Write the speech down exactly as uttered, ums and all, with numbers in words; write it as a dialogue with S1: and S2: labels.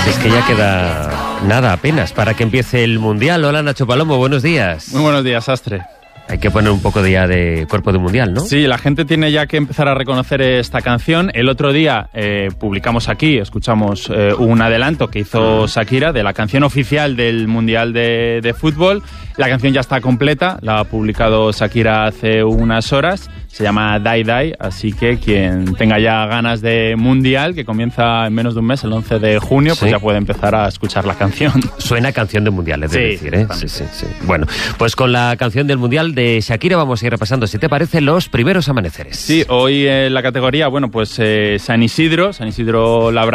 S1: Es que ya queda nada apenas para que empiece el Mundial. Hola, Nacho Palomo, buenos días.
S2: Muy buenos días, Astre.
S1: Hay que poner un poco de ya de cuerpo de Mundial, ¿no?
S2: Sí, la gente tiene ya que empezar a reconocer esta canción. El otro día eh, publicamos aquí, escuchamos eh, un adelanto que hizo Shakira de la canción oficial del Mundial de, de Fútbol. La canción ya está completa, la ha publicado Shakira hace unas horas. Se llama Die Die, así que quien tenga ya ganas de Mundial, que comienza en menos de un mes, el once de junio, pues ¿sí? Ya puede empezar a escuchar la canción.
S1: Suena canción de Mundial, es
S2: sí,
S1: decir, ¿eh? Sí, sí, sí. Bueno, pues con la canción del Mundial de Shakira vamos a ir repasando, si te parece, los primeros amaneceres.
S2: Sí, hoy en la categoría, bueno, pues eh, San Isidro, San Isidro Labrador.